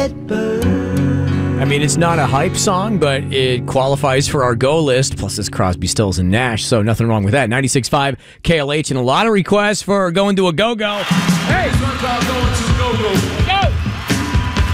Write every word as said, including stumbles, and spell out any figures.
I mean, it's not a hype song, but it qualifies for our go list. Plus, it's Crosby, Stills, and Nash, so nothing wrong with that. ninety-six point five K L H, and a lot of requests for going to a go-go. Hey, it's about going to a go-go.